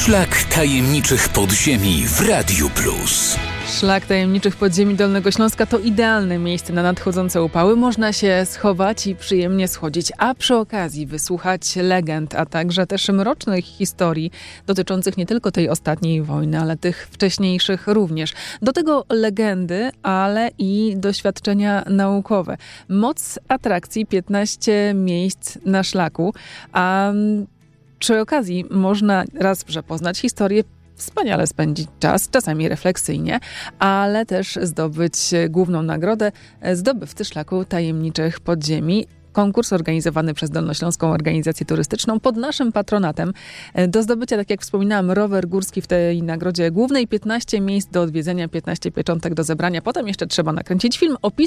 Szlak tajemniczych podziemi w Radiu Plus. Szlak tajemniczych podziemi Dolnego Śląska to idealne miejsce na nadchodzące upały. Można się schować i przyjemnie schodzić, a przy okazji wysłuchać legend, a także też mrocznych historii dotyczących nie tylko tej ostatniej wojny, ale tych wcześniejszych również. Do tego legendy, ale i doświadczenia naukowe. Moc atrakcji 15 miejsc na szlaku, a przy okazji można raz, że poznać historię, wspaniale spędzić czas, czasami refleksyjnie, ale też zdobyć główną nagrodę, zdobywcy szlaku tajemniczych podziemi. Konkurs organizowany przez Dolnośląską Organizację Turystyczną pod naszym patronatem. Do zdobycia, tak jak wspominałam, rower górski w tej nagrodzie głównej, 15 miejsc do odwiedzenia, 15 pieczątek do zebrania. Potem jeszcze trzeba nakręcić film,